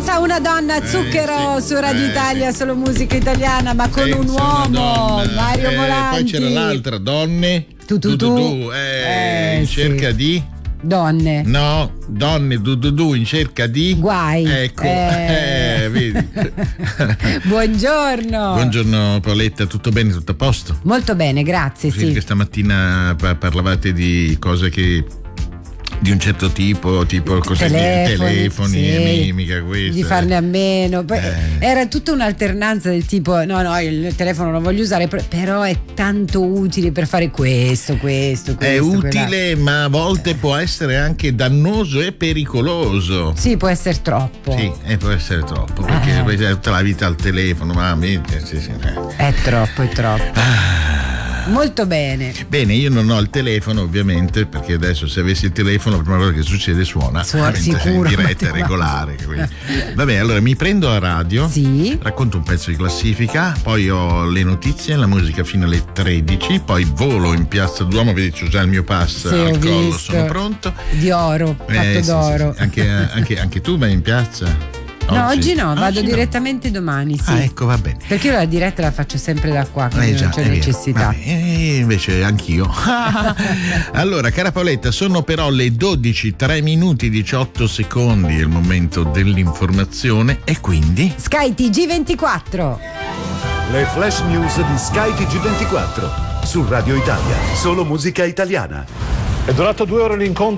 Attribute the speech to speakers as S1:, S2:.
S1: Senza una donna, Zucchero
S2: sì,
S1: su Radio Italia, solo musica italiana, ma con un uomo, Mario Molanti.
S2: Poi c'era l'altra, donne.
S1: Tu.
S2: In cerca di
S1: donne.
S2: No, donne in cerca di
S1: guai.
S2: Ecco, vedi.
S1: Buongiorno.
S2: Buongiorno Paoletta, tutto bene, tutto a posto?
S1: Molto bene, grazie. Sì.
S2: Che stamattina parlavate di cose che di un certo tipo così, telefoni,
S1: sì,
S2: mica questo.
S1: Di farne a meno. Poi era tutta un'alternanza del tipo no, il telefono lo voglio usare, però è tanto utile per fare questo. È
S2: utile, ma a volte può essere anche dannoso e pericoloso.
S1: Sì, può essere troppo.
S2: Sì, può essere troppo, perché tutta la vita al telefono,
S1: È troppo. Molto bene.
S2: Bene, io non ho il telefono ovviamente, perché adesso se avessi il telefono la prima cosa che succede suona
S1: sicuro,
S2: in diretta regolare. Vabbè, allora mi prendo a radio,
S1: sì,
S2: racconto un pezzo di classifica, poi ho le notizie, la musica fino alle 13, poi volo in Piazza Duomo, vedi c'ho già il mio pass al collo, sono pronto.
S1: Di oro, fatto d'oro.
S2: Sì. Anche tu vai in piazza?
S1: No, oggi no, vado direttamente domani, sì.
S2: Ecco, va bene.
S1: Perché io la diretta la faccio sempre da qua, quindi non c'è necessità.
S2: Invece anch'io. Allora, cara Paoletta, sono però le 12, 3 minuti 18 secondi, è il momento dell'informazione e quindi
S1: Sky TG24.
S3: Le flash news di Sky TG24 su Radio Italia, solo musica italiana.
S4: È durato 2 ore l'incontro